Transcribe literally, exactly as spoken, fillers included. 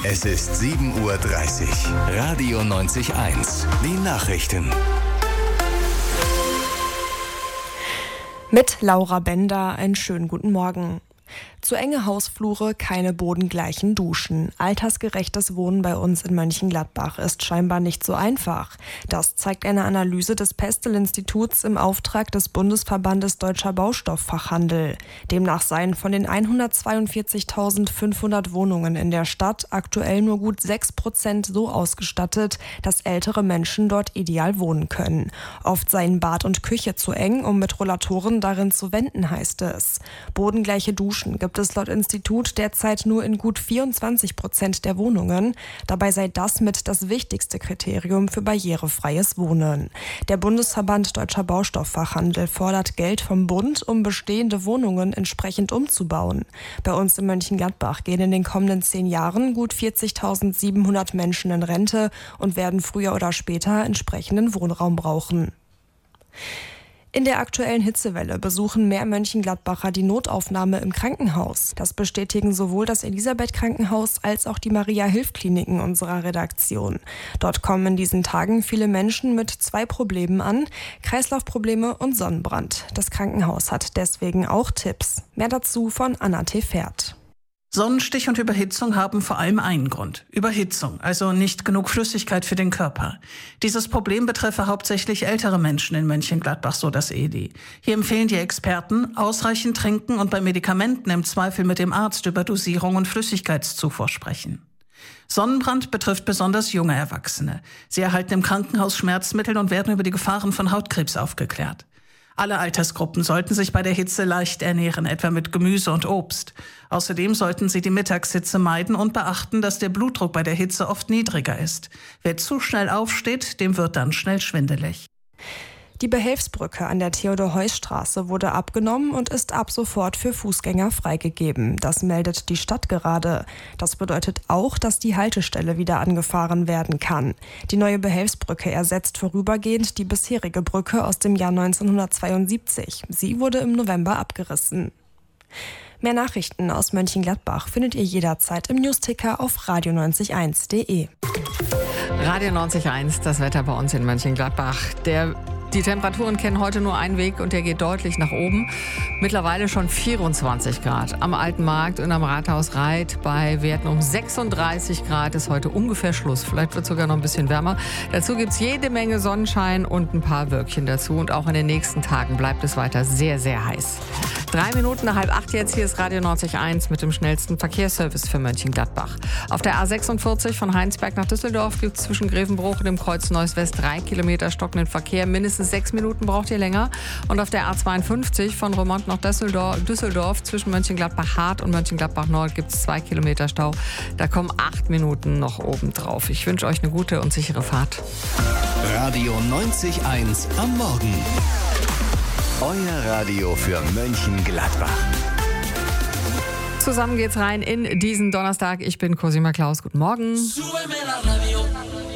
Es ist sieben Uhr dreißig. Radio neunzig eins. Die Nachrichten. Mit Laura Bender einen schönen guten Morgen. Zu enge Hausflure, keine bodengleichen Duschen. Altersgerechtes Wohnen bei uns in Mönchengladbach ist scheinbar nicht so einfach. Das zeigt eine Analyse des Pestel-Instituts im Auftrag des Bundesverbandes Deutscher Baustofffachhandel. Demnach seien von den hundertzweiundvierzigtausendfünfhundert Wohnungen in der Stadt aktuell nur gut sechs Prozent so ausgestattet, dass ältere Menschen dort ideal wohnen können. Oft seien Bad und Küche zu eng, um mit Rollatoren darin zu wenden, heißt es. Bodengleiche Duschen gibt es laut Institut derzeit nur in gut vierundzwanzig Prozent der Wohnungen. Dabei sei das mit das wichtigste Kriterium für barrierefreies Wohnen. Der Bundesverband Deutscher Baustofffachhandel fordert Geld vom Bund, um bestehende Wohnungen entsprechend umzubauen. Bei uns in Mönchengladbach gehen in den kommenden zehn Jahren gut vierzigtausendsiebenhundert Menschen in Rente und werden früher oder später entsprechenden Wohnraum brauchen. In der aktuellen Hitzewelle besuchen mehr Mönchengladbacher die Notaufnahme im Krankenhaus. Das bestätigen sowohl das Elisabeth-Krankenhaus als auch die Maria-Hilf-Kliniken unserer Redaktion. Dort kommen in diesen Tagen viele Menschen mit zwei Problemen an: Kreislaufprobleme und Sonnenbrand. Das Krankenhaus hat deswegen auch Tipps. Mehr dazu von Anna Tefert. Sonnenstich und Überhitzung haben vor allem einen Grund: Überhitzung, also nicht genug Flüssigkeit für den Körper. Dieses Problem betreffe hauptsächlich ältere Menschen in Mönchengladbach, so das E L I. Hier empfehlen die Experten, ausreichend trinken und bei Medikamenten im Zweifel mit dem Arzt über Dosierung und Flüssigkeitszufuhr sprechen. Sonnenbrand betrifft besonders junge Erwachsene. Sie erhalten im Krankenhaus Schmerzmittel und werden über die Gefahren von Hautkrebs aufgeklärt. Alle Altersgruppen sollten sich bei der Hitze leicht ernähren, etwa mit Gemüse und Obst. Außerdem sollten sie die Mittagshitze meiden und beachten, dass der Blutdruck bei der Hitze oft niedriger ist. Wer zu schnell aufsteht, dem wird dann schnell schwindelig. Die Behelfsbrücke an der Theodor-Heuss-Straße wurde abgenommen und ist ab sofort für Fußgänger freigegeben. Das meldet die Stadt gerade. Das bedeutet auch, dass die Haltestelle wieder angefahren werden kann. Die neue Behelfsbrücke ersetzt vorübergehend die bisherige Brücke aus dem Jahr neunzehnhundertzweiundsiebzig. Sie wurde im November abgerissen. Mehr Nachrichten aus Mönchengladbach findet ihr jederzeit im Newsticker auf radio neunzig eins punkt de. Radio neunzig eins, das Wetter bei uns in Mönchengladbach. Der Die Temperaturen kennen heute nur einen Weg und der geht deutlich nach oben. Mittlerweile schon vierundzwanzig Grad. Am Alten Markt und am Rathaus Reit bei Werten um sechsunddreißig Grad ist heute ungefähr Schluss. Vielleicht wird es sogar noch ein bisschen wärmer. Dazu gibt es jede Menge Sonnenschein und ein paar Wölkchen dazu. Und auch in den nächsten Tagen bleibt es weiter sehr, sehr heiß. Drei Minuten nach halb acht jetzt. Hier ist Radio neunzig eins mit dem schnellsten Verkehrsservice für Mönchengladbach. Auf der A sechsundvierzig von Heinsberg nach Düsseldorf gibt es zwischen Grevenbruch und dem Kreuz Neuss-West drei Kilometer stockenden Verkehr. Mindestens sechs Minuten braucht ihr länger. Und auf der A zweiundfünfzig von Romont nach Düsseldorf, Düsseldorf zwischen Mönchengladbach-Hart und Mönchengladbach-Nord gibt es zwei Kilometer Stau. Da kommen acht Minuten noch oben drauf. Ich wünsche euch eine gute und sichere Fahrt. Radio neunzig eins am Morgen. Euer Radio für Mönchengladbach. Zusammen geht's rein in diesen Donnerstag. Ich bin Cosima Klaus. Guten Morgen.